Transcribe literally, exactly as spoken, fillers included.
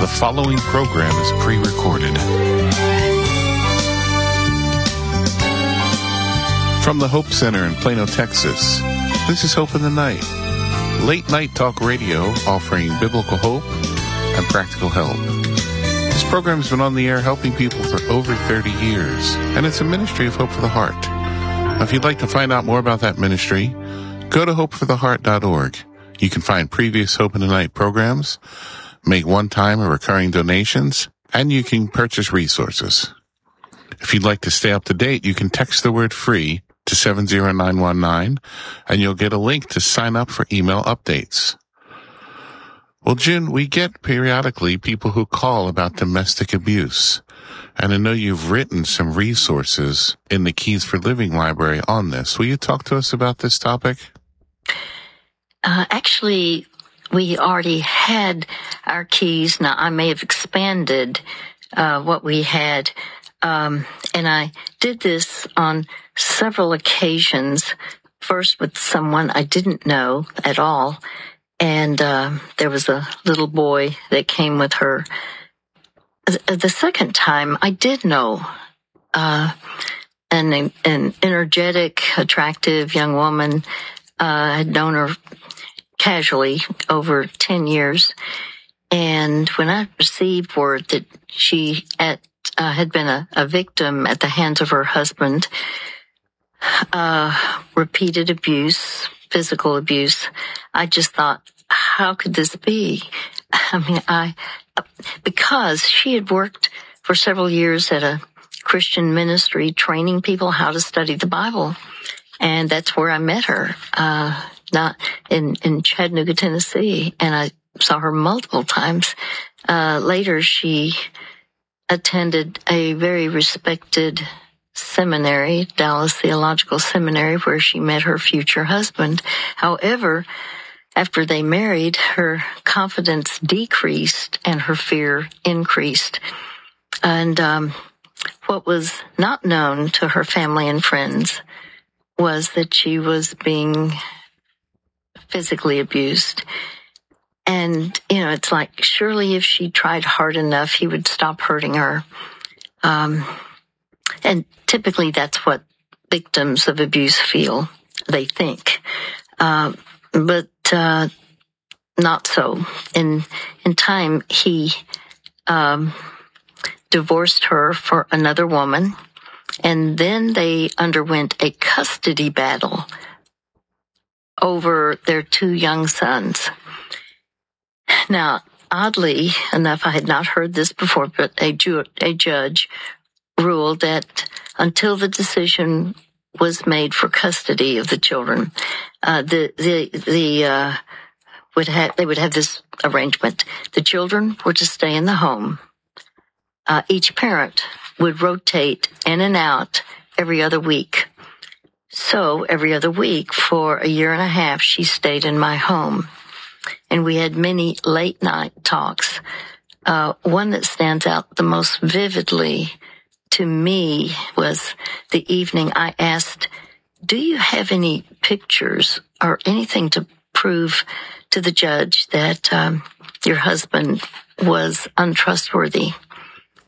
following program is pre-recorded. From the Hope Center in Plano, Texas, this is Hope in the Night, late night talk radio offering biblical hope and practical help. This program has been on the air helping people for over thirty years, and it's a ministry of Hope for the Heart. Now, if you'd like to find out more about that ministry, go to hope for the heart dot org. You can find previous Hope in the Night programs, make one-time or recurring donations, and you can purchase resources. If you'd like to stay up to date, you can text the word FREE to seven zero nine one nine, and you'll get a link to sign up for email updates. Well, June, we get periodically people who call about domestic abuse, and I know you've written some resources in the Keys for Living library on this. Will you talk to us about this topic? Uh, actually, we already had our keys. Now, I may have expanded uh, what we had, um, and I did this on several occasions, first with someone I didn't know at all, and uh, there was a little boy that came with her. The second time, I did know uh, an, an energetic, attractive young woman. Uh, I had known her casually over ten years. And when I received word that she at, uh, had been a, a victim at the hands of her husband, uh, repeated abuse, physical abuse, I just thought, how could this be? I mean, I, because she had worked for several years at a Christian ministry training people how to study the Bible. And that's where I met her, uh, not in, in Chattanooga, Tennessee. And I saw her multiple times. Uh, later, she attended a very respected seminary, Dallas Theological Seminary, where she met her future husband. However, after they married, her confidence decreased and her fear increased. And um, what was not known to her family and friends was that she was being physically abused. And, you know, it's like, surely if she tried hard enough, he would stop hurting her. Um, and typically that's what victims of abuse feel, they think. Uh, but uh, not so. In, in time, he um, divorced her for another woman. And then they underwent a custody battle over their two young sons. Now, oddly enough, I had not heard this before, but a, ju- a judge ruled that until the decision was made for custody of the children, uh, the the the uh, would have they would have this arrangement: the children were to stay in the home. Uh, each parent would rotate in and out every other week. So every other week for a year and a half, she stayed in my home. And we had many late night talks. Uh, one that stands out the most vividly to me was the evening I asked, do you have any pictures or anything to prove to the judge that um, your husband was untrustworthy?